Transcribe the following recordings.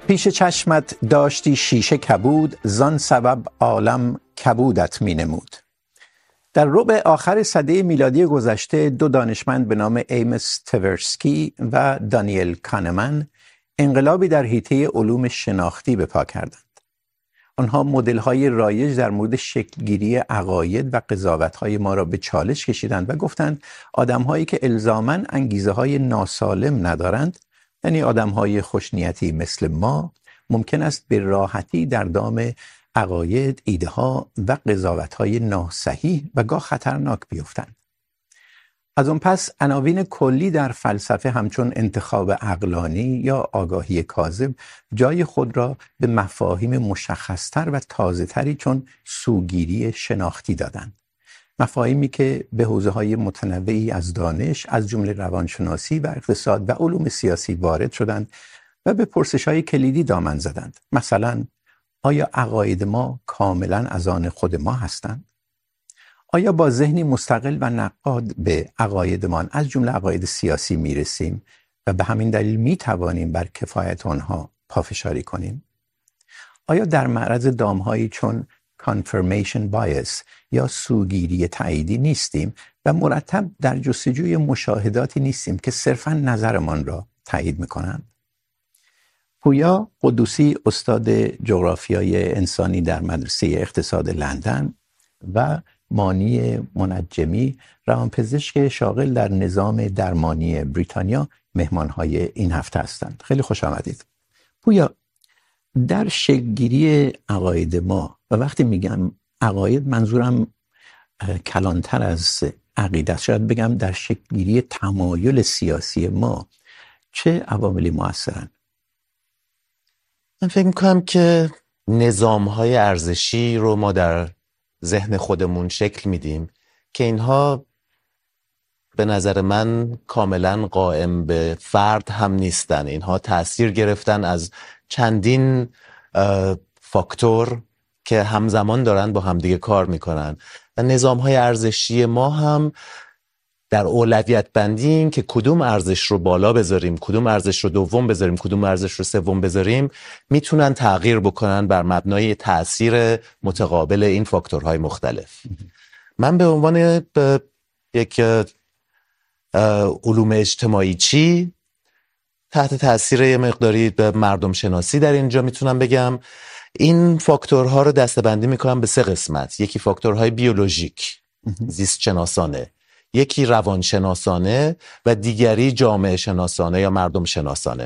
پیش چشمت داشتی شیشه کبود، زان سبب عالم کبودت می نمود. در ربع آخر سده میلادی گذشته دو دانشمند به نام ایمس تورسکی و دانیل کانمن انقلابی در حیطه علوم شناختی به پا کردند. آنها مدل‌های رایج در مورد شکلگیری عقاید و قضاوت‌های ما را به چالش کشیدند و گفتند آدم‌هایی که الزاماً انگیزه‌های ناسالم ندارند، یعنی آدم‌های خوشنیتی مثل ما، ممکن است به راحتی در دام عقاید، ایده‌ها و قضاوت‌های ناصحیح و گاه خطرناک بیفتند. از اون پس عناوین کلی در فلسفه همچون انتخاب عقلانی یا آگاهی کاذب جای خود را به مفاهیم مشخصتر و تازه‌تری چون سوگیری شناختی دادند. مفاهیمی که به حوزه‌های متنوعی از دانش از جمله روانشناسی و اقتصاد و علوم سیاسی وارد شدند و به پرسش‌های کلیدی دامن زدند. مثلا آیا عقاید ما کاملاً از آن خود ما هستند؟ آیا با ذهنی مستقل و نقاد به عقایدمان از جمله عقاید سیاسی میرسیم و به همین دلیل میتوانیم بر کفایت آنها پافشاری کنیم؟ آیا در معرض دامهایی چون confirmation bias یا سوگیری تاییدی نیستیم و مرتب در جستجوی مشاهداتی نیستیم که صرفاً نظرمان را تایید میکنند؟ پویا قدوسی استاد جغرافیای انسانی در مدرسه اقتصاد لندن و مانی منجمی روانپزشک شاغل در نظام درمانی بریتانیا مهمانهای این هفته هستند. خیلی خوش آمدید. پویا، در شکلگیری عقاید ما و وقتی میگم عقاید منظورم کلانتر از عقیده است، شاید بگم در شکلگیری تمایل سیاسی ما چه عواملی مؤثرن؟ من فکر میکنم که نظام‌های ارزشی رو ما در ذهن خودمون شکل میدیم که اینها به نظر من کاملا قائم به فرد هم نیستن. اینها تأثیر گرفتن از چندین فاکتور که همزمان دارن با همدیگه کار میکنن و نظام‌های ارزشی ما هم در اولویت بندی این که کدوم ارزش رو بالا بذاریم، کدوم ارزش رو دوم بذاریم، کدوم ارزش رو سوم بذاریم، میتونن تغییر بکنن بر مبنای تأثیر متقابل این فاکتورهای مختلف. من به عنوان یک علوم اجتماعی چی تحت تأثیر یه مقداری به مردم شناسی در اینجا میتونم بگم این فاکتورها رو دسته‌بندی میکنم به 3 قسمت. یکی فاکتورهای بیولوژیک، زیست شناسانه، یکی روانشناسانه و دیگری جامعه شناسانه یا مردم شناسانه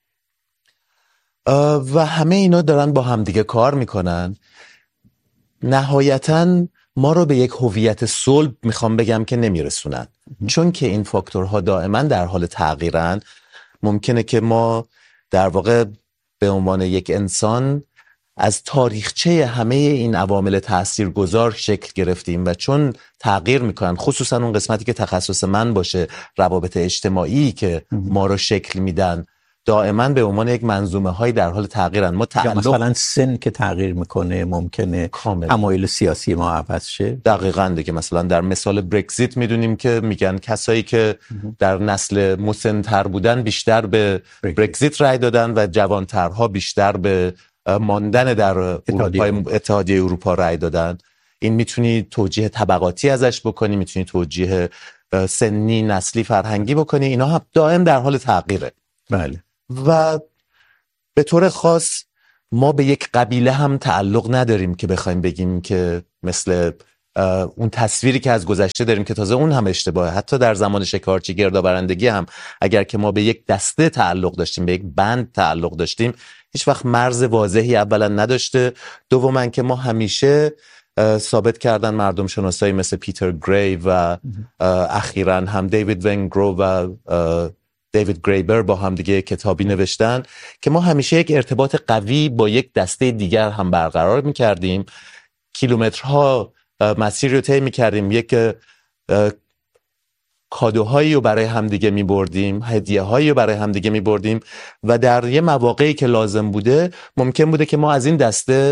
و همه اینا دارن با همدیگه کار میکنن. نهایتاً ما رو به یک هویت صلب میخوام بگم که نمیرسونن، چون که این فاکتورها دائما در حال تغییرن. ممکنه که ما در واقع به عنوان یک انسان از تاریخچه همه این عوامل تاثیرگذار شکل گرفتیم و چون تغییر میکنن، خصوصا اون قسمتی که تخصص من باشه، روابط اجتماعی که ما رو شکل میدن، دائما به عنوان یک منظومه های در حال تغییرن. ما مثلا سن که تغییر میکنه ممکنه تمایل سیاسی ما عوض شه. دقیقاً دیگه. مثلا در مثال برگزیت میدونیم که میگن کسایی که در نسل مسن‌تر بودن بیشتر به برگزیت رای دادن و جوانترها بیشتر به ماندن در اتحادیه اروپا رای دادن. این میتونی توجیه طبقاتی ازش بکنی، میتونی توجیه سنی، نسلی، فرهنگی بکنی. اینا هم دائم در حال تغییره. بله. و به طور خاص ما به یک قبیله هم تعلق نداریم که بخوایم بگیم که مثل اون تصویری که از گذشته داریم که تازه اون هم اشتباهه. حتی در زمان شکارچی گردآورندگی هم اگر که ما به یک دسته تعلق داشتیم، به یک بند تعلق داشتیم، هیچ وقت مرز واضحی اولا نداشته. دوما که ما همیشه ثابت کردن مردم شناسایی مثل پیتر گری و اخیراً هم دیوید ونگرو و دیوید گریبر با هم دیگه کتابی نوشتن که ما همیشه یک ارتباط قوی با یک دسته دیگر هم برقرار می‌کردیم. کیلومترها مسیری رو طی می‌کردیم، یک کادوهایی رو برای همدیگه می‌بردیم، هدیه‌هایی رو برای همدیگه می‌بردیم و در یه مواقعی که لازم بوده ممکن بوده که ما از این دسته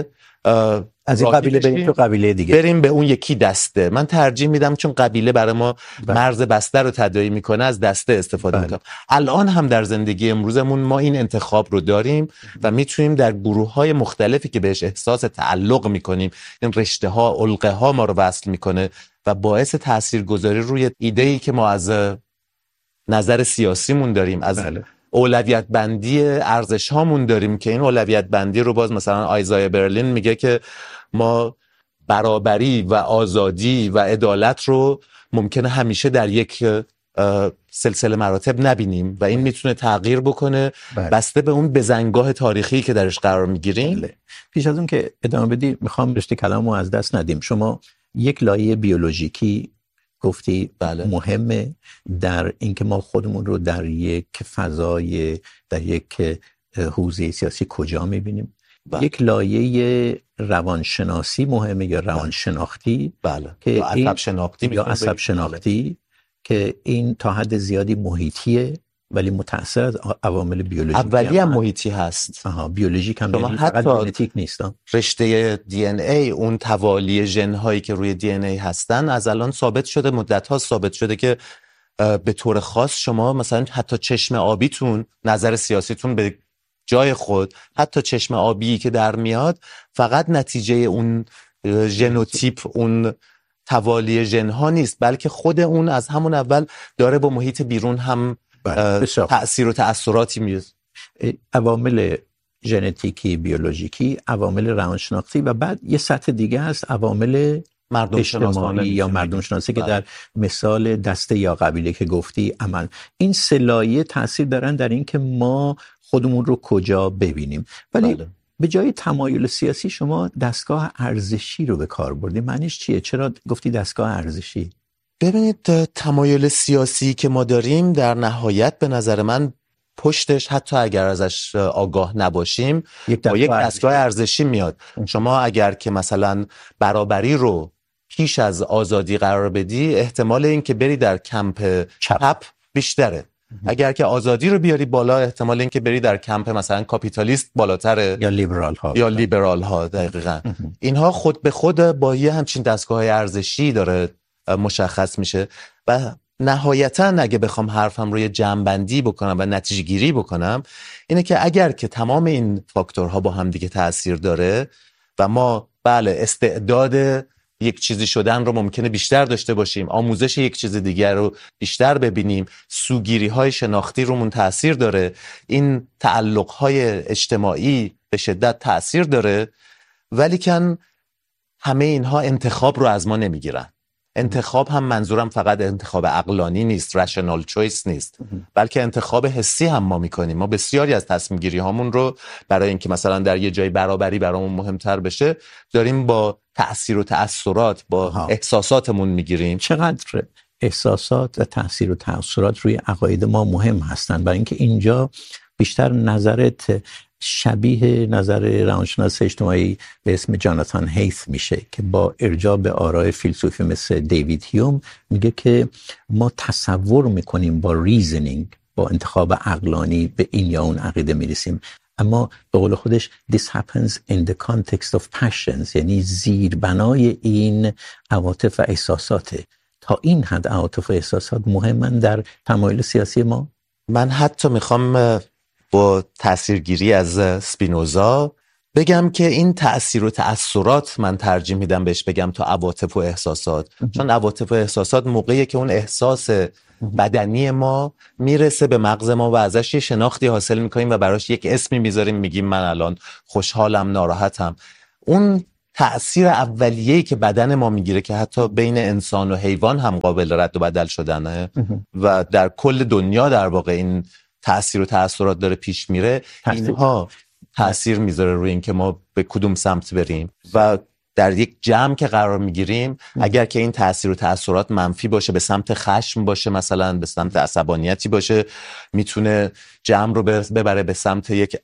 از این قبیله بریم تو قبیله دیگه، بریم به اون یکی دسته. من ترجیح میدم چون قبیله برای ما مرز بسته رو تداعی میکنه از دسته استفاده میکنم. الان هم در زندگی امروزمون ما این انتخاب رو داریم و میتونیم در گروه‌های مختلفی که بهش احساس تعلق میکنیم، این رشته ها علقه ها ما رو وصل میکنه و باعث تاثیرگذاری روی ایده‌ای که ما از نظر سیاسیمون داریم، از اولویت بندی ارزش هامون داریم که این اولویت بندی رو باز مثلا آیزای برلین میگه که ما برابری و آزادی و عدالت رو ممکنه همیشه در یک سلسله مراتب نبینیم و این میتونه تغییر بکنه بسته به اون بزنگاه تاریخی که درش قرار میگیریم. پیش از اون که ادامه بدی میخوام رشته کلامو از دست ندیم. شما یک لایه بیولوژیکی گفتی مهمه در اینکه ما خودمون رو در یک فضای، در یک حوزه سیاسی کجا میبینیم. یک لایه روانشناسی مهمه یا روانشناختی که یا عصب شناختی یا عصب شناختی که این تا حد زیادی محیطیه ولی متأثر از عوامل بیولوژیکی اولی هم محیطی هست. بیولوژیک هم فقط ژنتیک نیست. رشته دی ان ای، اون توالی ژن هایی که روی دی ان ای هستن، از الان ثابت شده، مدت ها ثابت شده که به طور خاص شما مثلا حتی چشم آبیتون، نظر سیاسیتون به جای خود، حتی چشم آبی که در میاد فقط نتیجه اون ژنوتیپ، اون توالی ژن ها نیست، بلکه خود اون از همون اول داره با محیط بیرون هم تأثیر و تأثیراتی میاد. عوامل ژنتیکی، بیولوژیکی، عوامل روانشناختی و بعد یه سطح دیگه هست عوامل اجتماعی یا مردم شناسی که در مثال دسته یا قبیله که گفتی عمل. این سه لایه تأثیر دارن در این که ما خودمون رو کجا ببینیم. ولی به جای تمایل سیاسی شما دستگاه ارزشی رو به کار بردید. معنیش چیه؟ چرا گفتی دستگاه ارزشی؟ ببینید، تمایل سیاسی که ما داریم در نهایت به نظر من پشتش، حتی اگر ازش آگاه نباشیم، با یک دستگاه ارزشی میاد. شما اگر که مثلا برابری رو پیش از آزادی قرار بدی، احتمال این که بری در کمپ چپ بیشتره. اگر که آزادی رو بیاری بالا، احتمال این که بری در کمپ مثلا کاپیتالیست بالاتره، یا لیبرال ها. دقیقاً اینها خود به خود با یه همچین دستگاه ارزشی داره مشخص میشه. و نهایتاً اگه بخوام حرفم رو یه جمع‌بندی بکنم و نتیجه گیری بکنم، اینه که اگر که تمام این فاکتورها با هم دیگه تأثیر داره و ما استعداد یک چیزی شدن رو ممکنه بیشتر داشته باشیم، آموزش یک چیز دیگر رو بیشتر ببینیم، سوگیری‌های شناختی رومون تأثیر داره، این تعلق‌های اجتماعی به شدت تأثیر داره، ولیکن همه اینها انتخاب رو از ما نمیگیرن. انتخاب هم منظورم فقط انتخاب عقلانی نیست، رشنال چویس نیست، بلکه انتخاب حسی هم ما میکنیم. ما بسیاری از تصمیم گیری هامون رو برای اینکه مثلا در یه جای برابری برامون مهمتر بشه، داریم با تأثیر و تأثیرات، با احساساتمون میگیریم. چقدر احساسات و تأثیر و تأثیرات روی عقاید ما مهم هستن؟ برای اینکه اینجا بیشتر نظرت شبیه نظر روانشناس اجتماعی به اسم جاناتان هیث میشه که با ارجاع به آراء فیلسوفی مثل دیوید هیوم میگه که ما تصور میکنیم با ریزنینگ، با انتخاب عقلانی به این یا اون عقیده میرسیم، اما به قول خودش this happens in the context of passions، یعنی زیربنای این عواطف و احساسات. تا این حد عواطف و احساسات مهمن در تمایل سیاسی ما. من حتی میخوام با تأثیرگیری از سپینوزا بگم که این تأثیر و تأثیرات من ترجیح میدم بهش بگم تا عواطف و احساسات، چون عواطف و احساسات موقعی که اون احساس بدنی ما میرسه به مغز ما و ازش یه شناختی حاصل میکنیم و براش یک اسمی میذاریم، میگیم من الان خوشحالم، ناراحتم. اون تأثیر اولیه‌ای که بدن ما میگیره که حتی بین انسان و حیوان هم قابل رد و بدل شدنه و در کل دنیا در واقع این تأثیر و تأثیرات داره پیش میره، اینها تأثیر میذاره روی این که ما به کدوم سمت بریم. و در یک جمع که قرار میگیریم، اگر که این تأثیر و تأثیرات منفی باشه، به سمت خشم باشه، مثلا به سمت عصبانیتی باشه، میتونه جمع رو ببره به سمت یک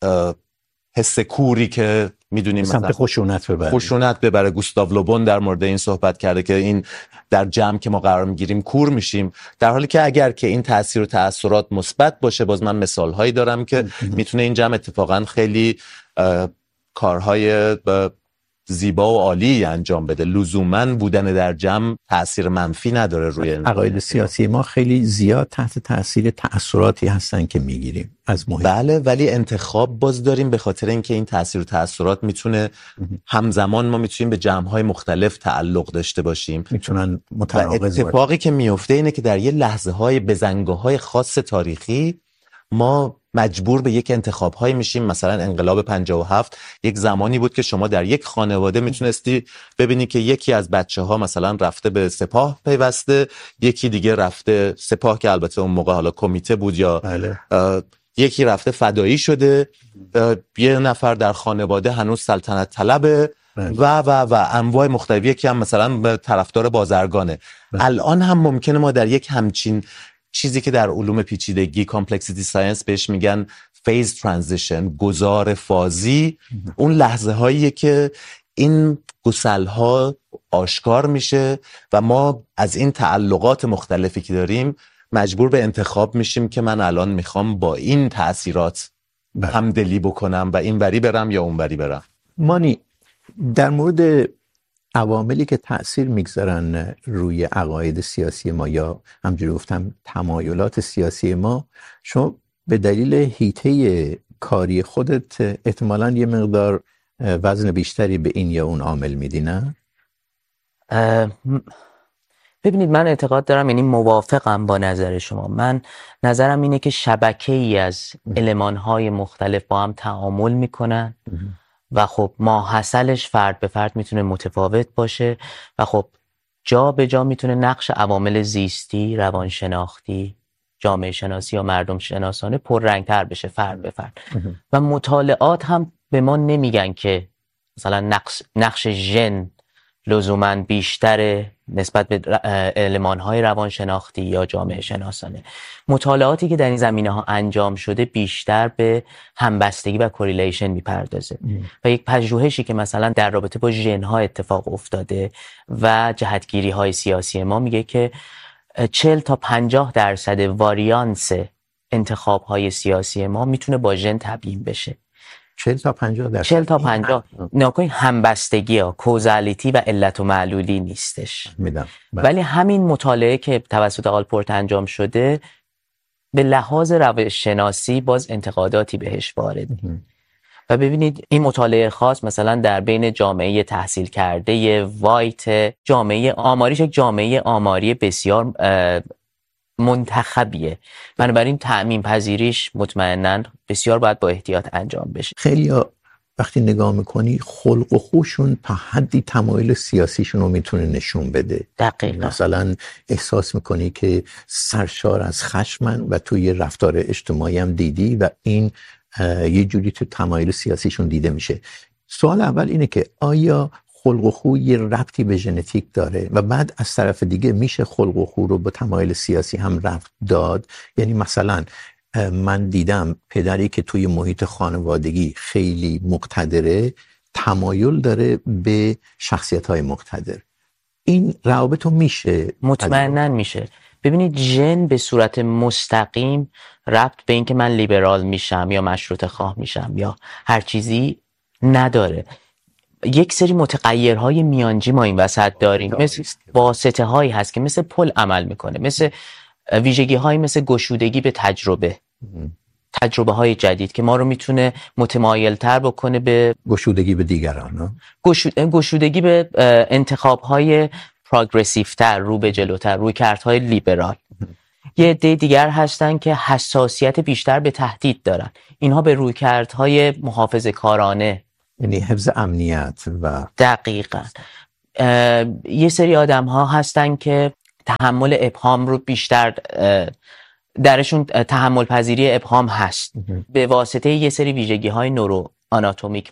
حس کوری که میدونیم، سمت خشونت ببره. گوستاو لوبون در مورد این صحبت کرده که این در جمع که ما قرار میگیریم کور میشیم، در حالی که اگر که این تأثیر و تأثیرات مثبت باشه، باز من مثال هایی دارم که میتونه این جمع اتفاقا خیلی کارهای زیبا و عالی انجام بده. لزوماً بودن در جمع تأثیر منفی نداره روی عقاید سیاسی ما خیلی زیاد تحت تاثیر تأثیراتی هستن که میگیریم از محیط. بله، ولی انتخاب باز داریم به خاطر اینکه این تأثیر و تأثیرات میتونه همزمان ما میتونیم به جمع‌های مختلف تعلق داشته باشیم، میتونن متناقض. اتفاقی که میفته اینه که در یه لحظه‌های بزنگاه‌های خاص تاریخی ما مجبور به یک انتخاب‌هایی میشیم. مثلا انقلاب 57 یک زمانی بود که شما در یک خانواده میتونستی ببینی که یکی از بچه‌ها مثلا رفته به سپاه پیوسته، یکی دیگه رفته سپاه که البته اون موقع حالا کمیته بود، یا بله. یکی رفته فدایی شده، یه نفر در خانواده هنوز سلطنت طلبه و انواع مختلفی که هم مثلا طرفدار بازرگانه. الان هم ممکنه ما در یک همچین چیزی که در علوم پیچیدگی کامپلکسیتی ساینس بهش میگن فیز ترانزیشن، گذار فازی، اون لحظه هاییه که این گسل‌ها آشکار میشه و ما از این تعلقات مختلفی که داریم مجبور به انتخاب میشیم که من الان میخوام با این تأثیرات همدلی بکنم و این وری برم یا اون وری برم. مانی، در مورد عواملی که تأثیر میگذارن روی عقاید سیاسی ما یا همجوری گفتم تمایلات سیاسی ما، شما به دلیل حیطه کاری خودت احتمالاً یه مقدار وزن بیشتری به این یا اون عامل میدی، نه؟ ببینید، من اعتقاد دارم، یعنی موافقم با نظر شما. من نظرم اینه که شبکه‌ای از المان‌های مختلف با هم تعامل میکنن و خب ماحصلش فرد به فرد میتونه متفاوت باشه و خب جا به جا میتونه نقش عوامل زیستی، روانشناختی، جامعه شناسی یا مردم شناسانه پررنگتر بشه فرد به فرد. و مطالعات هم به ما نمیگن که مثلا نقش ژن لزوماً بیشتره نسبت به المان‌های روانشناختی یا جامعه شناسانه. مطالعاتی که در این زمینه‌ها انجام شده بیشتر به همبستگی و کوریلیشن میپردازه و یک پژوهشی که مثلا در رابطه با ژن‌ها اتفاق افتاده و جهتگیری‌های سیاسی ما میگه که 40 تا 50% واریانس انتخاب‌های سیاسی ما میتونه با ژن تبیین بشه. 40 تا 50%. 40 تا 50. نکنید همبستگی ها، کوزالیتی و علت و معلولی نیستش. میدم. ولی همین مطالعه که توسط آلپورت انجام شده به لحاظ روش شناسی باز انتقاداتی بهش وارده. و ببینید این مطالعه خاص مثلا در بین جامعه تحصیل کرده وایت، جامعه آماریش یک جامعه آماری بسیار منتخبیه، بنابراین تأمین پذیریش مطمئناً بسیار باید با احتیاط انجام بشه. خیلی وقتی نگاه میکنی خلق و خوشون تا حدی تمایل سیاسیشون رو میتونه نشون بده. دقیقاً. مثلا احساس میکنی که سرشار از خشمن و توی رفتار اجتماعی هم دیدی و این یه جوری تو تمایل سیاسیشون دیده میشه. سوال اول اینه که آیا خلق و خو یه ربطی به ژنتیک داره و بعد از طرف دیگه میشه خلق و خو رو با تمایل سیاسی هم ربط داد؟ یعنی مثلا من دیدم پدری که توی محیط خانوادگی خیلی مقتدره تمایل داره به شخصیت‌های مقتدر. این روابط رو میشه؟ مطمئناً میشه. ببینید ژن به صورت مستقیم ربط به این که من لیبرال میشم یا مشروطه خواه میشم یا هر چیزی نداره. یک سری متغیرهای میانجی ما این وسط داریم، مثل واسطه هایی هست که مثل پل عمل میکنه، مثل ویژگی هایی مثل گشودگی به تجربه های جدید که ما رو میتونه متمایل تر بکنه به گشودگی به دیگران، گشودگی به انتخاب های پروگرسیو تر، رو به جلوتر، روی کردهای لیبرال. یه عده دیگر هستن که حساسیت بیشتر به تهدید دارن، اینها به رویکردهای محافظه‌کارانه، یعنی حفظ امنیت و دقیقاً. یه سری آدم ها هستن که تحمل ابهام رو بیشتر درشون تحمل پذیری ابهام هست به واسطه یه سری ویژگی های نورو آناتومیک،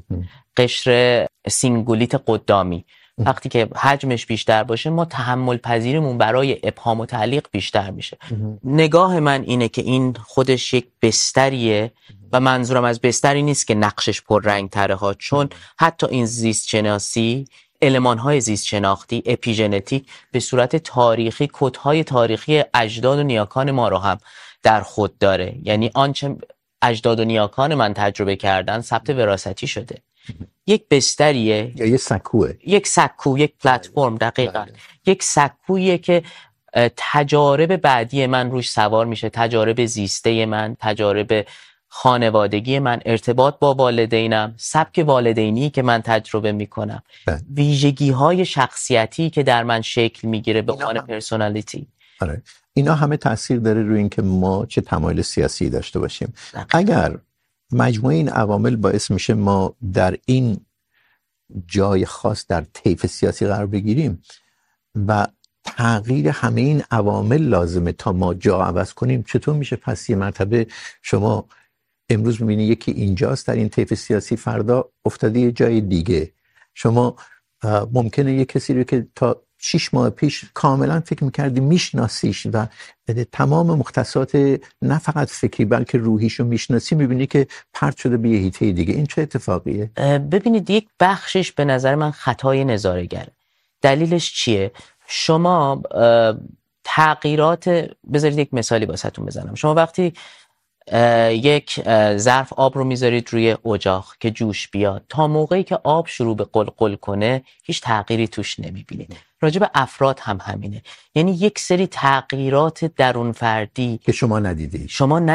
قشر سینگولیت قدامی. وقتی که حجمش بیشتر باشه ما تحمل پذیریمون برای ابهام و تعلیق بیشتر میشه. نگاه من اینه که این خودش یک بستریه و منظورم از بستری نیست که نقشش پررنگ تره ها، چون حتی این زیست شناسی، المان‌های زیست شناختی، اپیژنتیک به صورت تاریخی کدهای تاریخی اجداد و نیاکان ما رو هم در خود داره. یعنی آنچه اجداد و نیاکان من تجربه کردن ثبت وراثتی شده. یک بستریه یا یک سکوه، یک سکو، یک پلتفرم. دقیقاً یک سکویه که تجارب بعدی من روش سوار میشه، تجارب زیسته من، تجارب خانوادگی من، ارتباط با والدینم، سبک والدینی که من تجربه میکنم، ویژگی های شخصیتی که در من شکل میگیره به عنوان پرسونالیتی. آره، اینا همه تاثیر داره روی اینکه ما چه تمایل سیاسی داشته باشیم. اگر مجموعه این عوامل باعث میشه ما در این جای خاص در طیف سیاسی قرار بگیریم و تغییر همه این عوامل لازمه تا ما جا عوض کنیم، چطور میشه پس یه مرتبه شما امروز میبینی یکی اینجاست در این طیف سیاسی، فردا افتاده یه جای دیگه. شما ممکنه یه کسی رو که تا 6 ماه پیش کاملا فکر میکردی میشناسیش و تمام مختصات نه فقط فکری بلکه روحیشو میشناسی، میبینی که پرت شده به یه حیطه دیگه. این چه اتفاقیه؟ ببینید یک بخشش به نظر من خطای نظاره‌گره. دلیلش چیه؟ شما تغییرات، بذارید یک مثالی واسهتون بزنم. شما وقتی یک ظرف آب رو میذارید روی اجاق که جوش بیاد، تا موقعی که آب شروع به قلقل کنه هیچ تغییری توش نمیبینید. راجع به افراد هم همینه. یعنی یک سری تغییرات درون فردی که شما ندیدی،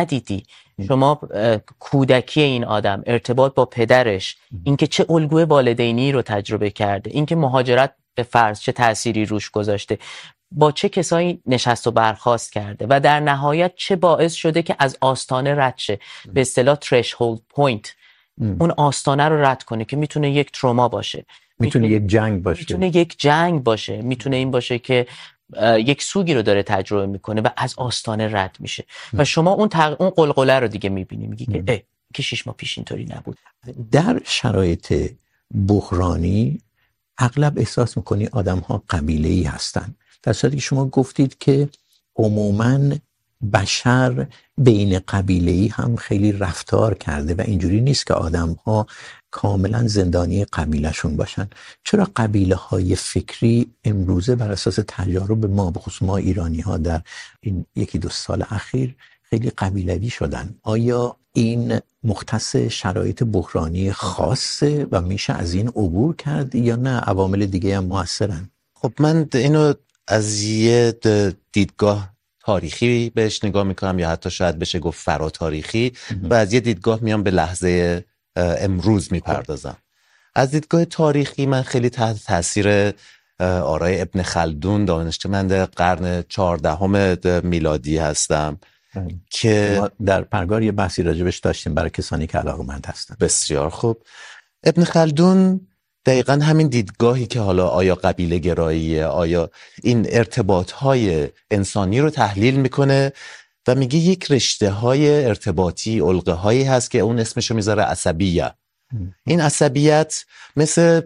شما کودکی این آدم، ارتباط با پدرش، اینکه چه الگوی والدینی رو تجربه کرده، اینکه مهاجرت به فرض چه تأثیری روش گذاشته، با چه کسایی نشست و برخاست کرده و در نهایت چه باعث شده که از آستانه رد شه. به اصطلاح threshold point، اون آستانه رو رد کنه که میتونه یک تروما باشه، میتونه یک جنگ باشه، میتونه این باشه که یک سوگی رو داره تجربه میکنه و از آستانه رد میشه و شما اون قلقله رو دیگه میبینی، میگی که که 6 ماه پیش اینطوری نبود. در شرایط بحرانی اغلب احساس میکنی آدم ها قبیله‌ای هستن، در صورتی که شما گفتید که عموماً بشر بین قبیله‌ای هم خیلی رفتار کرده و اینجوری نیست که آدم ها کاملا زندانی قبیلهشون باشن. چرا قبیله های فکری امروزه بر اساس تجارب ما، بخصوص ما ایرانی ها در این 1-2 سال اخیر خیلی قبیلوی شدن؟ آیا این مختص شرایط بحرانی خاصه و میشه از این عبور کرد یا نه عوامل دیگه هم موثرن؟ خب من اینو از یه دیدگاه تاریخی بهش نگاه میکنم یا حتی شاید بشه گفت فراتاریخی و از یه دیدگاه میام به لحظه امروز میپردازم. از دیدگاه تاریخی من خیلی تحت تاثیر آرای ابن خلدون، دانشمند قرن 14 میلادی هستم که ما در پرگار یه بحثی راجبش داشتیم برای کسانی که علاقه‌مند هستن. بسیار خوب. ابن خلدون دقیقاً همین دیدگاهی که حالا آیا قبیله گراییه، آیا این ارتباطهای انسانی رو تحلیل میکنه و میگه یک رشته های ارتباطی، علقه هایی هست که اون اسمشو میذاره عصبیه. این عصبیت مثل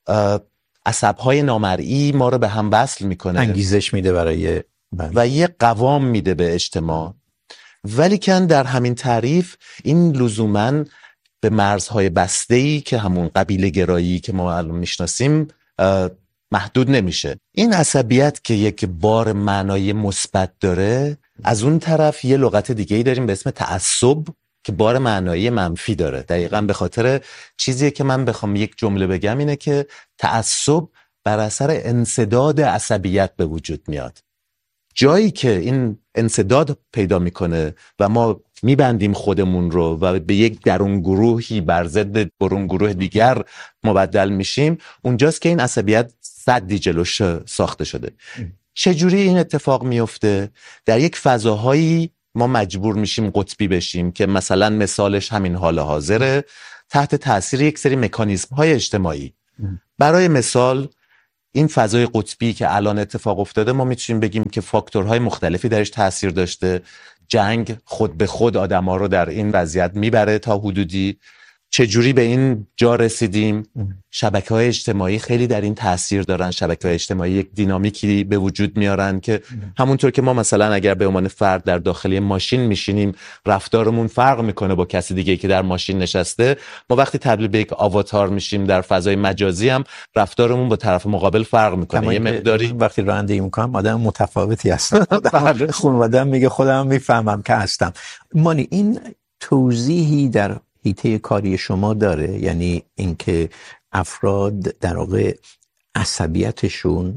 عصبهای نامرئی ما رو به هم وصل میکنه، انگیزش میده برای و یه قوام میده به اجتماع. ولی کن در همین تعریف این لزوماً به مرزهای بسته‌ای که همون قبیله گرایی که ما الان میشناسیم محدود نمیشه. این عصبیت که یک بار معنای مثبت داره، از اون طرف یه لغت دیگه‌ای داریم به اسم تعصب که بار معنایی منفی داره. دقیقاً به خاطر چیزیه که من بخوام یک جمله بگم اینه که تعصب بر اثر انسداد عصبیت به وجود میاد. جایی که این انسداد پیدا میکنه و ما میبندیم خودمون رو و به یک درون گروهی بر ضد برون گروه دیگر مبدل میشیم، اونجاست که این عصبیت سدی جلوش ساخته شده. چجوری این اتفاق میفته؟ در یک فضاهایی ما مجبور میشیم قطبی بشیم که مثلا مثالش همین حال حاضره، تحت تاثیر یک سری مکانیزم های اجتماعی. برای مثال این فضای قطبی که الان اتفاق افتاده ما میتونیم بگیم که فاکتورهای مختلفی درش تاثیر داشته. جنگ خود به خود آدم‌ها رو در این وضعیت میبره تا حدودی. چجوری به این جا رسیدیم؟ شبکه‌های اجتماعی خیلی در این تاثیر دارن. شبکه‌های اجتماعی یک دینامیکی به وجود میارن که همونطور که ما مثلا اگر به عنوان فرد در داخل ماشین میشینیم رفتارمون فرق میکنه با کسی دیگه که در ماشین نشسته، ما وقتی تبدیل به یک آواتار میشیم در فضای مجازی هم رفتارمون با طرف مقابل فرق میکنه. یه مقداری وقتی رانندگی میکنم آدم متفاوتی هستم. خانواده‌ام میگه خودم میفهمم که هستم. مانی این توضیحی در حیطه کاری شما داره؟ یعنی اینکه افراد در واقع عصبیتشون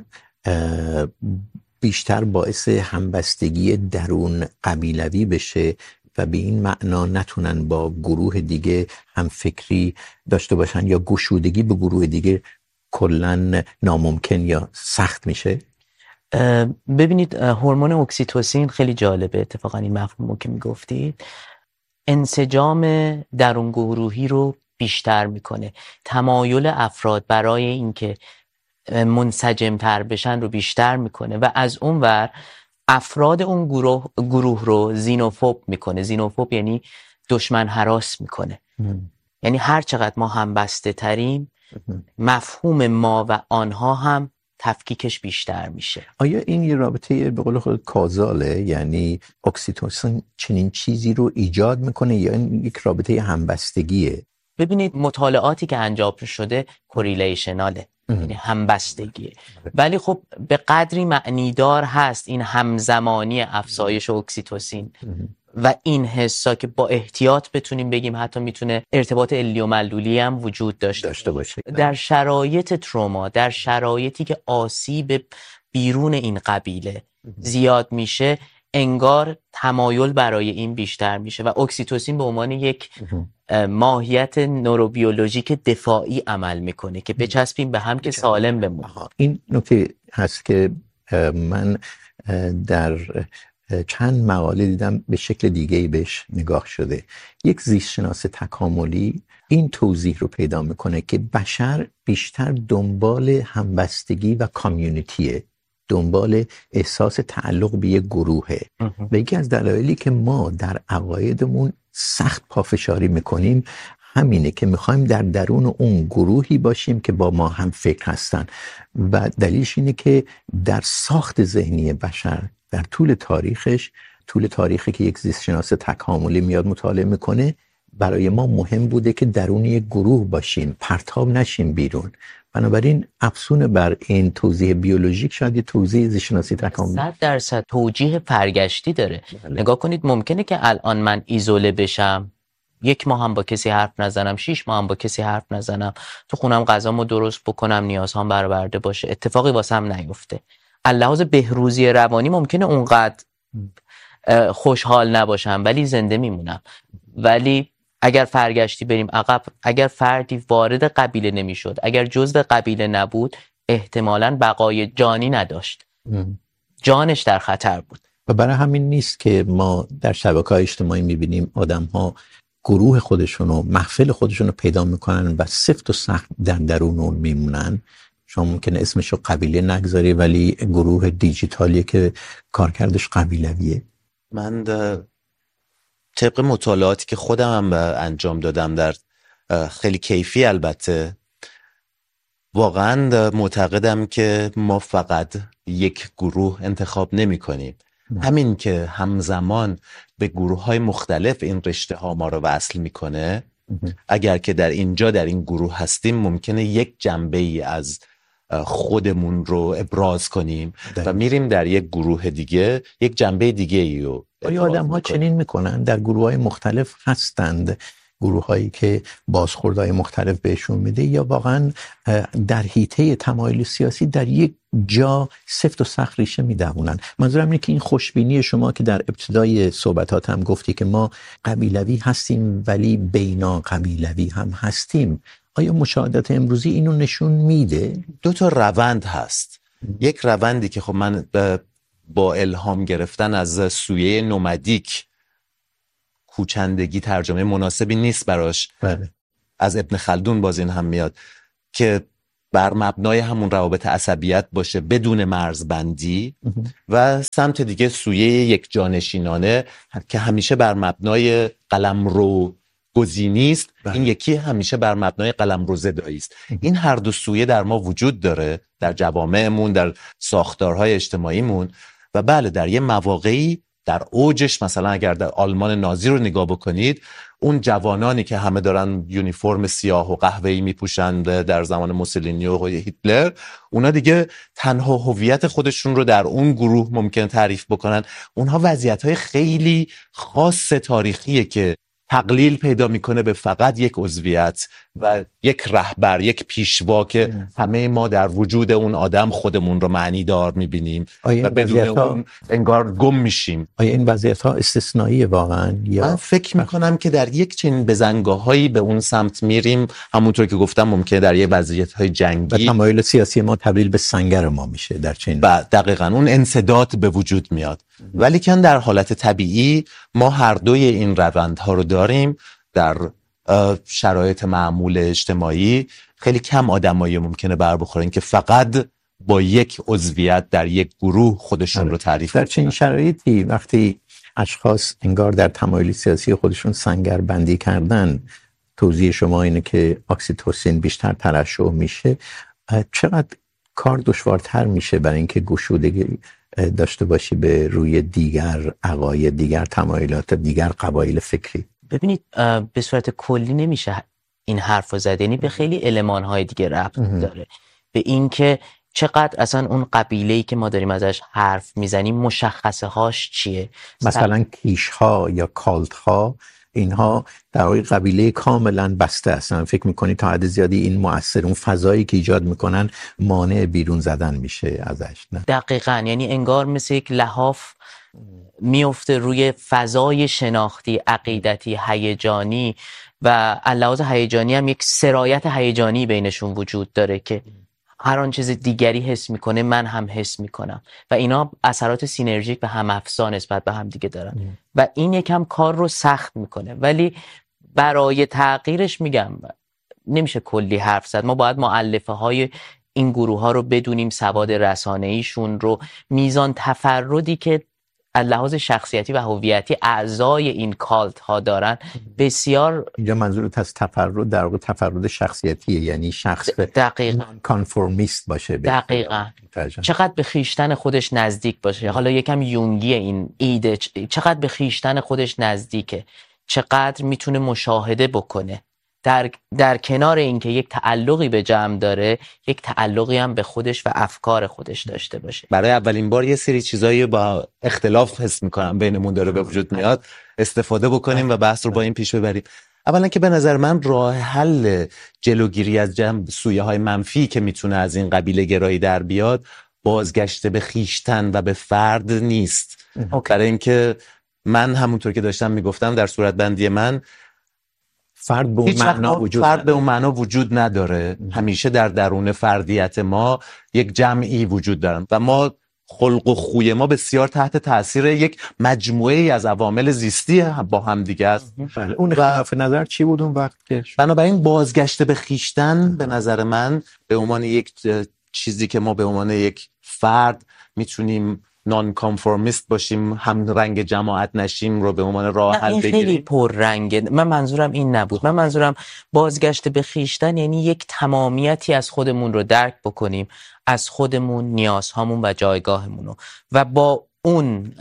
بیشتر باعث همبستگی درون قبیلوی بشه و به این معنا نتونن با گروه دیگه هم فکری داشته باشن یا گشودگی به گروه دیگه کلاً ناممکن یا سخت میشه؟ ببینید هورمون اکسیتوسین خیلی جالبه. اتفاقا این مفهومو که میگفتید انسجام درون گروهی رو بیشتر میکنه، تمایل افراد برای اینکه منسجم‌تر بشن رو بیشتر میکنه و از اون ور افراد اون گروه رو زینوفوب میکنه. زینوفوب یعنی دشمن هراس میکنه. یعنی هر چقدر ما همبسته تریم مفهوم ما و آنها هم تفکیکش بیشتر میشه. آیا این یه رابطه به قول خود کازاله؟ یعنی اکسیتوسین چنین چیزی رو ایجاد میکنه یا این یک رابطه همبستگیه؟ ببینید مطالعاتی که انجام شده کوریلیشناله، یعنی همبستگیه، ولی خب به قدری معنیدار هست این همزمانی افزایش اکسیتوسین و این حسا که با احتیاط بتونیم بگیم حتی میتونه ارتباط علی و معلولی هم وجود داشته باشه. در شرایط تروما، در شرایطی که آسیب بیرون این قبیله زیاد میشه، انگار تمایل برای این بیشتر میشه و اکسیتوسین به عنوان یک ماهیت نوروبیولوژیک دفاعی عمل میکنه که بچسبیم به هم که سالم بمونیم. این نکته هست که من در چند مقاله دیدم به شکل دیگه‌ای بهش نگاه شده. یک زیست شناس تکاملی این توضیح رو پیدا میکنه که بشر بیشتر دنبال همبستگی و کامیونیتیه، دنبال احساس تعلق به یک گروهه و یکی از دلایلی که ما در عقایدمون سخت پافشاری میکنیم همینه که میخوایم در درون اون گروهی باشیم که با ما هم فکر هستن و دلیلش اینه که در ساخت ذهنی بشر در طول تاریخی که یک زیست شناس تکاملی میاد مطالعه میکنه، برای ما مهم بوده که درون یک گروه باشیم، پرتاب نشیم بیرون. بنابراین افسون بر این توضیح بیولوژیک شاید یه توضیح زیست شناسی تکاملی 100% توجیه فرگشتی داره. نگاه کنید ممکنه که الان من ایزوله بشم، 1 ماه هم با کسی حرف نزنم، 6 ماه هم با کسی حرف نزنم، تو خونم غذامو درست بکنم، نیازهام برآورده باشه، اتفاقی واسم نیفته. اللحاظ بهروزی روانی ممکنه اونقدر خوشحال نباشم ولی زنده میمونم. ولی اگر فرگشتی بریم عقب، اگر فردی وارد قبیله نمیشد، اگر جزء قبیله نبود، احتمالاً بقای جانی نداشت، جانش در خطر بود. و برای همین نیست که ما در شبکه‌های اجتماعی میبینیم آدم‌ها گروه خودشون و محفل خودشون رو پیدا میکنن و سفت و سخت در درون اون میمونن. شما ممکنه اسمشو قبیله نگذاری ولی گروه دیجیتالیه که کارکردش قبیلویه. من طبق مطالعاتی که خودم هم انجام دادم در خیلی کیفی البته، واقعا معتقدم که ما فقط یک گروه انتخاب نمی کنیم. همین که همزمان به گروه‌های مختلف این رشته ها ما رو وصل میکنه، اگر که در اینجا در این گروه هستیم ممکنه یک جنبه ای از خودمون رو ابراز کنیم و میریم در یک گروه دیگه یک جنبه دیگه ای رو. آیا آدم ها چنین میکنن؟ در گروه های مختلف هستند، گروه هایی که بازخوردهای مختلف بهشون میده، یا واقعا در حیطه تمایل سیاسی در یک جا سفت و سخت ریشه میدونن؟ منظورم اینه که این خوشبینی شما که در ابتدای صحبتات هم گفتی که ما قبیلوی هستیم ولی بینا قبیلوی هم هستیم، آیا مشاهدات امروزی اینو نشون میده؟ 2 روند هست. یک روندی که خب من با الهام گرفتن از سویه نومدیک، کوچندگی ترجمه مناسبی نیست براش، از ابن خلدون باز این هم میاد که بر مبنای همون روابط عصبیت باشه بدون مرزبندی، و سمت دیگه سویه یک جانشینانه که همیشه بر مبنای قلمرو گزینی است، این یکی همیشه بر مبنای قلمرو زدایی است. این هر دو سویه در ما وجود داره، در جوامعمون، در ساختارهای اجتماعیمون. و بله در یه مواقعی در اوجش، مثلا اگر در آلمان نازی رو نگاه بکنید، اون جوانانی که همه دارن یونیفرم سیاه و قهوه‌ای میپوشند در زمان موسولینی و هیتلر، اونا دیگه تنها هویت خودشون رو در اون گروه ممکن تعریف بکنن. اونها وضعیت‌های خیلی خاص تاریخیه که تقلیل پیدا میکنه به فقط یک عضویت و یک رهبر، یک پیشوا که همه ما در وجود اون آدم خودمون رو معنی دار میبینیم و بدون اون انگار گم میشیم. آیا این وضعیت ها استثنائیه واقعا؟ من فکر میکنم که در یک چنین بزنگاهایی به اون سمت میریم، همونطور که گفتم ممکنه در یک وضعیت های جنگی و تمایل سیاسی ما تبدیل به سنگر ما میشه در چنین و دقیقاً اون انسداد به وجود میاد. ولی که در حالت طبیعی ما هر دوی این روندها رو داریم. در شرایط معمول اجتماعی خیلی کم آدمایی ممکنه بر بخورن که فقط با یک عضویت در یک گروه خودشون رو تعریف کنن. در چنین شرایطی وقتی اشخاص انگار در تمایل سیاسی خودشون سنگر بندی کردن، توضیح شما اینه که اکسیتوسین بیشتر ترشح میشه، چقدر کار دشوارتر میشه برای اینکه گشودگی داشته باشی به روی دیگر عقاید، دیگر تمایلات، دیگر قبایل فکری؟ ببینید به صورت کلی نمیشه این حرف رو زد، یعنی به خیلی المان‌های دیگه ربط داره، به این که چقدر اصلا اون قبیله‌ای که ما داریم ازش حرف میزنیم مشخصه هاش چیه. مثلا کیش ها یا کالت ها، اینها در واقع قبیله کاملا بسته هستن. فکر میکنی تا حد زیادی این مؤثر، اون فضایی که ایجاد میکنن مانع بیرون زدن میشه ازش؟ نه دقیقاً، یعنی انگار مثل یک لحاف میفته روی فضای شناختی، عقیدتی، هیجانی و علاوه هیجانی هم یک سرایت هیجانی بینشون وجود داره که هر آن چیز دیگری حس میکنه من هم حس میکنم و اینا اثرات سینرژیک و هم افزا نسبت به هم دیگه دارن و این یکم کار رو سخت میکنه. ولی برای تغییرش میگم نمیشه کلی حرف زد، ما باید مؤلفه های این گروه ها رو بدونیم، سواد رسانه‌ایشون رو، میزان تفردی که از لحاظ شخصیتی و هویتی اعضای این کالت ها دارن بسیار. اینجا منظورت از تفرد در واقع تفرد شخصیتیه، یعنی شخص دقیقاً کانفورمیست باشه. دقیقاً چقدر به خیشتن خودش نزدیک باشه. حالا یکم یونگی این ایده، چقدر به خیشتن خودش نزدیکه، چقدر میتونه مشاهده بکنه، در کنار اینکه یک تعلقی به جمع داره، یک تعلقی هم به خودش و افکار خودش داشته باشه. برای اولین بار یه سری چیزایی با اختلاف حس میکنم بینمون داره به وجود میاد، استفاده بکنیم و بحث رو با این پیش ببریم. اولا که به نظر من راه حل جلوگیری از سویه های منفی که میتونه از این قبیله گرایی در بیاد بازگشت به خیشتن و به فرد نیست. برای اینکه من همونطور که داشتم میگفتم در صورت بندی من فرد به اون معنا وجود نداره. همیشه در درون فردیت ما یک جمعی وجود دارن و ما خلق و خوی ما بسیار تحت تاثیر یک مجموعه ای از عوامل زیستی با هم دیگه است. اون اختلاف نظر چی بود اون وقت که بنابراین بازگشت به خیشتن به نظر من به عنوان یک چیزی که ما به عنوان یک فرد میتونیم نان کانفورمیست باشیم، هم رنگ جماعت نشیم رو به عنوان راه حل بگیریم. این خیلی پر رنگه. من منظورم این نبود. من منظورم بازگشت به خیشتن یعنی یک تمامیتی از خودمون رو درک بکنیم، از خودمون، نیازهامون و جایگاهمون رو و با اون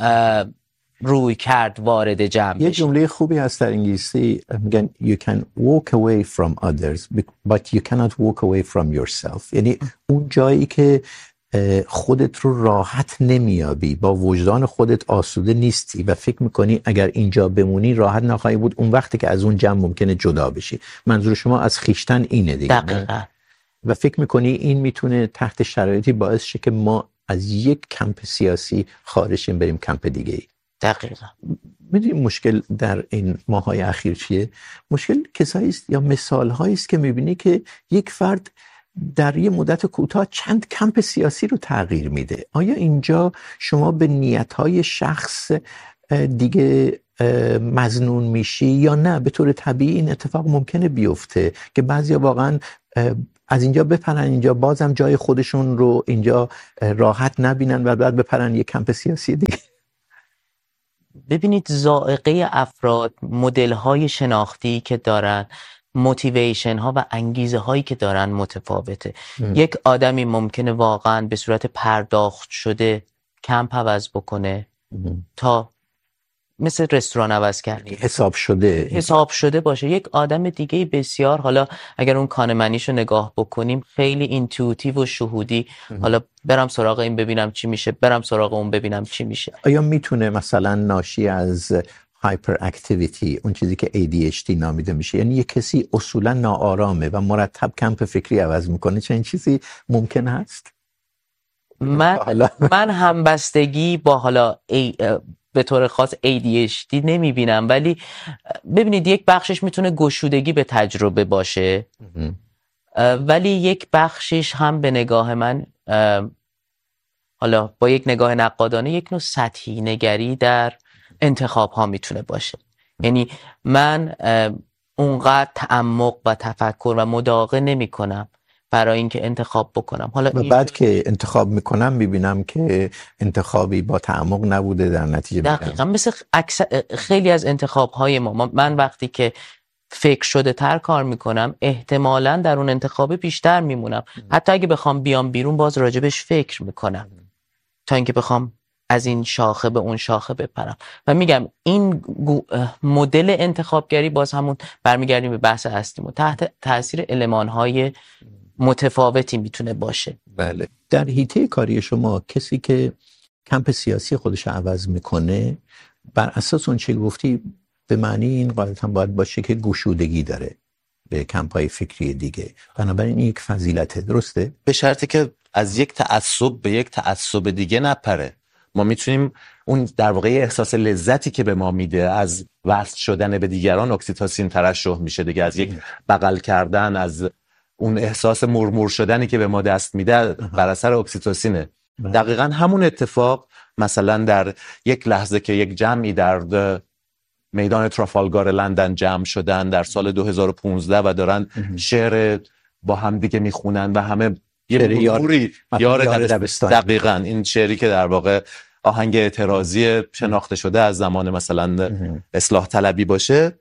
روی کرد وارد جمع بشیم. یه جمله خوبی هست در انگلیسی میگن you can walk away from others but you cannot walk away from yourself. یعنی اون جایی که خودت رو راحت نمیابی، با وجدان خودت آسوده نیستی و فکر میکنی اگر اینجا بمونی راحت نخواهی بود، اون وقتی که از اون جمع ممکنه جدا بشی. منظور شما از خیشتن اینه دیگه. دقیقاً. و فکر میکنی این میتونه تحت شرایطی باعث شه که ما از یک کمپ سیاسی خارج شیم بریم کمپ دیگه ای. دقیقاً. میدونی مشکل در این ماهای اخیر چیه؟ مشکل کسایی است یا مثال‌هایی است که میبینی که یک فرد در یه مدت کوتاه چند کمپ سیاسی رو تغییر میده. آیا اینجا شما به نیت‌های شخص دیگه مظنون میشی یا نه؟ به طور طبیعی این اتفاق ممکنه بیفته که بعضیا واقعا از اینجا بپرن اینجا، بازم جای خودشون رو اینجا راحت نبینن و بعد بپرن یه کمپ سیاسی دیگه. ببینید ذائقه افراد، مدل‌های شناختی که دارن، موتیویشن ها و انگیزه هایی که دارن متفاوته. یک آدمی ممکنه واقعا به صورت پرداخت شده کمپ عوض بکنه تا مثل رستوران عوض کردی حساب شده باشه. یک آدم دیگه بسیار، حالا اگر اون کانمنیشو نگاه بکنیم خیلی اینتویتیو و شهودی، حالا برم سراغ این ببینم چی میشه، برم سراغ اون ببینم چی میشه. آیا میتونه مثلا ناشی از هایپر اکتیویتی، اون چیزی که ADHD نامیده میشه، یعنی یه کسی اصولا ناآرامه و مرتب کمپ فکری عوض میکنه، چه این چیزی ممکن هست؟ من همبستگی با حالا به طور خاص ADHD نمیبینم، ولی ببینید یک بخشش میتونه گشودگی به تجربه باشه، ولی یک بخشش هم به نگاه من حالا با یک نگاه نقادانه یک نوع سطحی نگری در انتخاب ها میتونه باشه. یعنی من اونقدر تعمق و تفکر و مداقه نمی کنم برای اینکه انتخاب بکنم. حالا و بعد که انتخاب میکنم میبینم که انتخابی با تعمق نبوده، در نتیجه دقیقا مثل خیلی از انتخاب های ما، من وقتی که فکر شده تر کار میکنم احتمالاً در اون انتخاب بیشتر میمونم، حتی اگه بخوام بیام بیرون باز راجبش فکر میکنم تا اینکه بخوام از این شاخه به اون شاخه بپرم. و میگم این مدل انتخابگری باز همون برمیگردیم به بحث اصلیمون، تحت تاثیر المان‌های متفاوتی میتونه باشه. بله. در حیطه کاری شما کسی که کمپ سیاسی خودش عوض میکنه بر اساس اون چی گفتی به معنی این قاعدتا باید باشه که گشودگی داره به کمپ‌های فکری دیگه، بنابراین این یک فضیلته، درسته؟ به شرطی که از یک تعصب به یک تعصب دیگه نپره. ما میتونیم اون در واقع احساس لذتی که به ما میده از وصل شدن به دیگران، اکسیتوسین ترشح میشه دیگه، از یک بغل کردن، از اون احساس مرمور شدنی که به ما دست میده بر اثر اکسیتوسینه. دقیقاً همون اتفاق مثلا در یک لحظه که یک جمعی در میدان ترافالگار لندن جمع شدن در سال 2015 و دارن شعر با هم دیگه میخونن و همه یه موری یار دبستان، دقیقاً این شعری که در واقع آهنگ اعتراضی شناخته شده از زمان مثلا اصلاح طلبی باشه،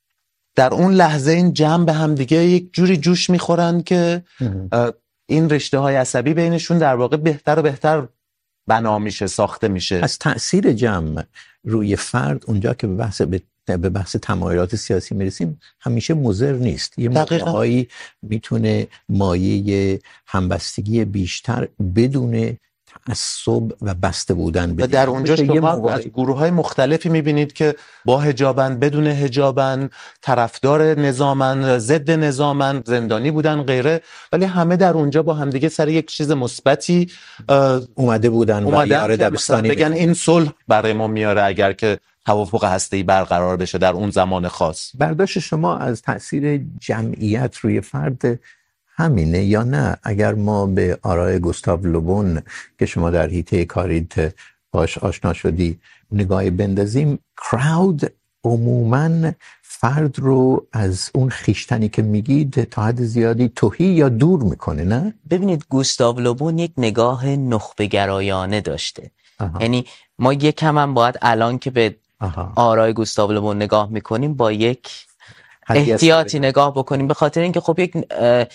در اون لحظه این جمع به هم دیگه یک جوری جوش میخورن که این رشته های عصبی بینشون در واقع بهتر و بهتر بنا میشه، ساخته میشه. از تأثیر جمع روی فرد اونجا که به بحث تمایلات سیاسی میرسیم همیشه مضر نیست. یه موقعی میتونه مایه همبستگی بیشتر بدون تعصب و بسته بودن و در اونجا شما از گروه‌های مختلفی میبینید که با حجابن، بدون حجابن، طرفدار نظامن، ضد نظامن، زندانی بودن، غیره، ولی همه در اونجا با همدیگه سر یک چیز مثبتی اومده بودن و یار دبستانی بگن این صلح برای ما میاره اگر که توافق هسته‌ای برقرار بشه در اون زمان خاص. برداشت شما از تأثیر جمعیت روی فرد همینه یا نه؟ اگر ما به آرای گوستاو لوبون که شما در حیطه کاریت باش آشنا شدی نگاهی بندازیم، کراود عموماً فرد رو از اون خیشتنی که میگید تا حد زیادی تهی یا دور میکنه، نه؟ ببینید گوستاو لوبون یک نگاه نخبه گرایانه داشته. یعنی ما یکم هم باید الان که به آرای گوستاو لوبون نگاه میکنیم با یک احتیاطی نگاه بکنیم، به خاطر اینکه خب یک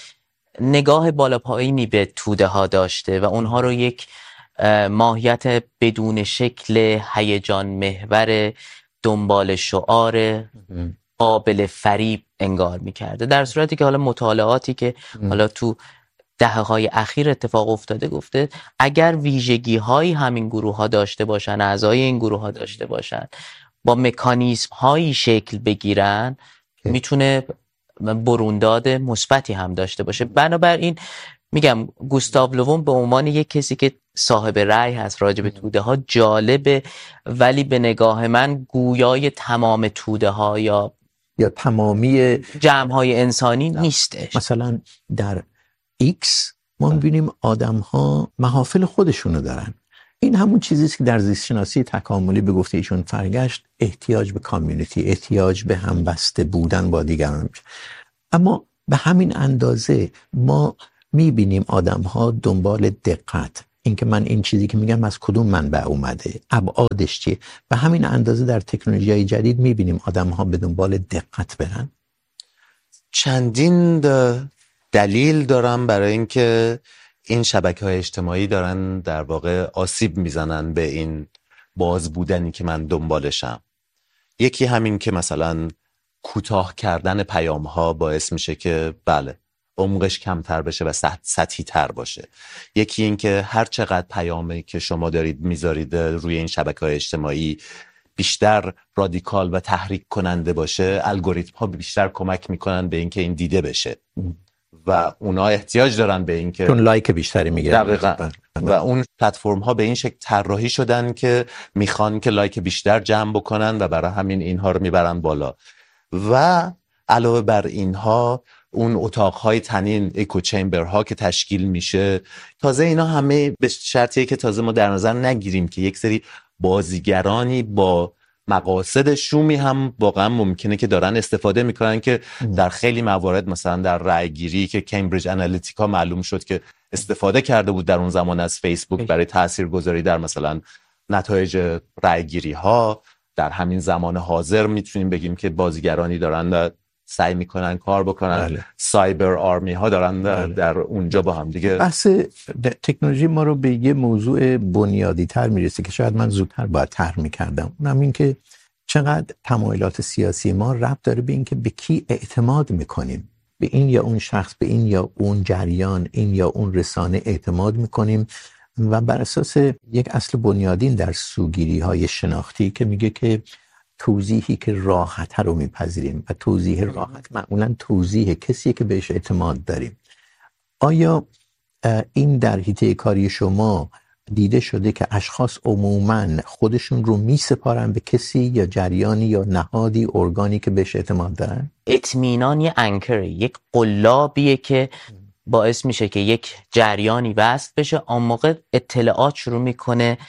نگاه بالا پایینی به توده ها داشته و اونها رو یک ماهیت بدون شکل هیجان محور دنبال شعار قابل فریب انگار میکرده، در صورتی که حالا مطالعاتی که حالا تو دهه‌های اخیر اتفاق افتاده گفته اگر ویژگی هایی همین گروه ها داشته باشن، اعضای این گروه ها داشته باشن، با مکانیزم هایی شکل بگیرن، میتونه برونداد مثبتی هم داشته باشه. بنابراین میگم گوستاو لوون به عنوان یک کسی که صاحب رأی هست راجع به توده ها جالبه، ولی به نگاه من گویای تمام توده ها یا تمامی جمع های انسانی نیستش. مثلا در ایکس ما میبینیم آدم ها محافل خودشونو دارن. این همون چیزیست که در زیست شناسی تکاملی به گفته ایشون فرگشت احتیاج به کامیونیتی، احتیاج به همبسته بودن با دیگران میشه. اما به همین اندازه ما میبینیم آدم ها دنبال دقت، اینکه من این چیزی که میگم از کدوم منبع اومده، ابعادش چیه. به همین اندازه در تکنولوژی‌های جدید میبینیم آدم ها به دنبال دقت برن. چندین دلیل دارم برای اینکه این شبکه‌های اجتماعی دارن در واقع آسیب میزنن به این باز بودنی که من دنبالشم. یکی همین که مثلا کوتاه کردن پیام‌ها باعث میشه که بله عمقش کمتر بشه و سطحی تر باشه. یکی این که هر چقدر پیامی که شما دارید میذارید روی این شبکه‌های اجتماعی بیشتر رادیکال و تحریک کننده باشه، الگوریتم ها بیشتر کمک میکنن به اینکه این دیده بشه و اونا احتیاج دارن به اینکه چون لایک بیشتری میگیرن. دقیقاً. و اون پلتفرم ها به این شکل طراحی شدن که میخوان که لایک بیشتر جمع بکنن و برای همین اینها رو میبرن بالا. و علاوه بر اینها اون اتاقهای تنین اکو چمبر ها که تشکیل میشه، تازه اینا همه به شرطیه که تازه ما در نظر نگیریم که یک سری بازیگرانی با مقاصد شومی هم واقعا ممکنه که دارن استفاده میکنن که در خیلی موارد مثلا در رأی گیری که کمبریج آنالیتیکا معلوم شد که استفاده کرده بود در اون زمان از فیسبوک برای تاثیرگذاری در مثلا نتایج رأی گیری ها، در همین زمان حاضر میتونیم بگیم که بازیگرانی دارن سعی میکنن کار بکنن. سایبر آرمی ها دارن در اونجا با هم دیگه. بحث تکنولوژی ما رو به یه موضوع بنیادی تر میرسه که شاید من زودتر باید طرح میکردم، اونم این که چقدر تمایلات سیاسی ما ربط داره به این که به کی اعتماد میکنیم، به این یا اون شخص، به این یا اون جریان، این یا اون رسانه اعتماد میکنیم و بر اساس یک اصل بنیادین در سوگیری های شناختی که میگه که توضیحی که راحت رو میپذیریم و توضیح راحت معمولا توضیح کسیه که بهش اعتماد داریم. آیا این در حیطه کاری شما دیده شده که اشخاص عموماً خودشون رو میسپارن به کسی یا جریانی یا نهادی ارگانی که بهش اعتماد دارن؟ اطمینان یه انکره، یک قلابیه که باعث میشه که یک جریانی وصل بشه، آن موقع اطلاعات شروع میکنه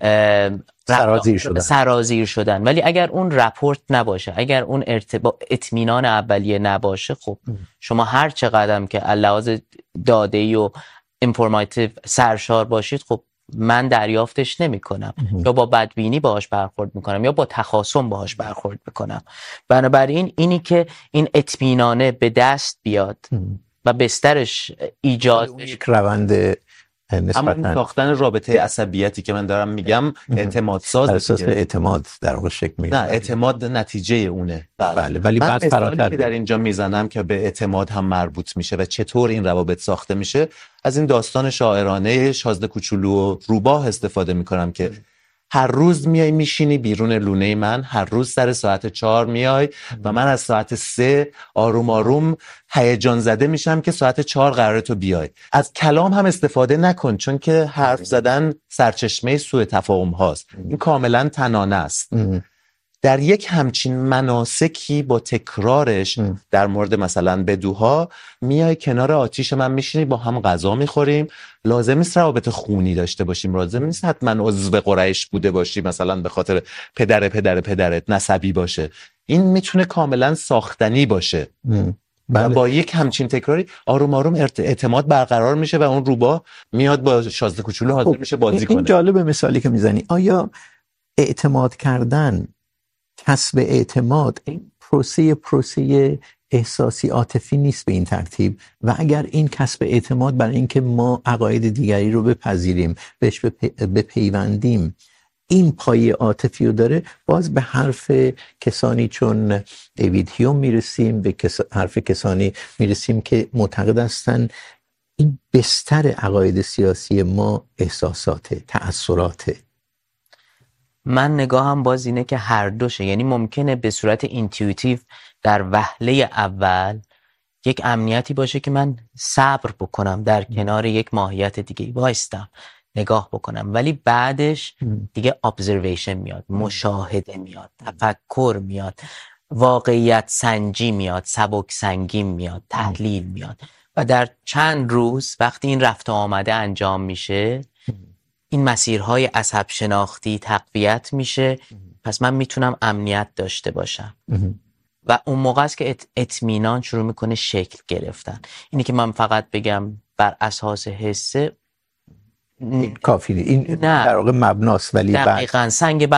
سرازیر شدن. ولی اگر اون رپورت نباشه، اگر اون اطمینان اولیه نباشه، خب شما هر چقدر که لحاظ داده‌ای و اینفورماتیو سرشار باشید، خب من دریافتش نمی کنم یا با بدبینی باهاش برخورد میکنم یا با تخاصم باهاش برخورد میکنم. بنابراین اینی که این اطمینانه به دست بیاد و بسترش ایجاد بشه، یک روند اما این ساختن رابطه عصبیتی که من دارم میگم اعتماد ساز بر اساس اعتماد در واقع شکل میگیره. نه، اعتماد نتیجه اونه. بله، ولی بعد فراتر که در اینجا میزنم که به اعتماد هم مربوط میشه و چطور این روابط ساخته میشه، از این داستان شاعرانه شازده کوچولو و روباه استفاده میکنم که هر روز میای میشینی بیرون لونه من، هر روز سر ساعت 4 میای و من از ساعت 3 آروم آروم هیجان زده میشم که ساعت 4 قراره تو بیای. از کلام هم استفاده نکن، چون که حرف زدن سرچشمه سوء تفاهم هاست. این کاملا تنانه است. در یک همچین مناسکی با تکرارش در مورد مثلا بدوها میای کنار آتیش من میشینی، با هم غذا میخوریم. لازم نیست روابط خونی داشته باشیم، لازم نیست حتما عضو قریش بوده باشی مثلا به خاطر پدرت نسبی باشه. این میتونه کاملا ساختنی باشه. و با یک همچین تکراری آروم آروم اعتماد برقرار میشه و اون روباه میاد با شازده کوچولو حاضر میشه بازی کنه. این جالبه مثالی که میزنی. آیا اعتماد کردن، کسب اعتماد، این پروسه احساسی عاطفی نیست به این ترتیب؟ و اگر این کسب اعتماد برای اینکه ما عقاید دیگری رو بپذیریم، بهش بپیوندیم، این پایه عاطفی رو داره، باز به حرف کسانی چون دیوید هیوم میرسیم، به حرف کسانی میرسیم که معتقد هستن این بستر عقاید سیاسی ما احساساته، تأثیراته. من نگاهم باز اینه که هر دوشه. یعنی ممکنه به صورت اینتویتیو در وهله اول یک امنیتی باشه که من صبر بکنم در کنار یک ماهیت دیگه وایستم نگاه بکنم، ولی بعدش دیگه ابزرویشن میاد، مشاهده میاد، تفکر میاد، واقعیت سنجی میاد، سبک سنگین میاد، تحلیل میاد و در چند روز وقتی این رفت و آمده انجام میشه، این مسیرهای عصب شناختی تقویت میشه، پس من میتونم امنیت داشته باشم و اون موقع است که اطمینان شروع میکنه شکل گرفتن. اینی که من فقط بگم بر اساس حسه کافی نیست، این در واقع مبناست، ولی دقیقاً سنگ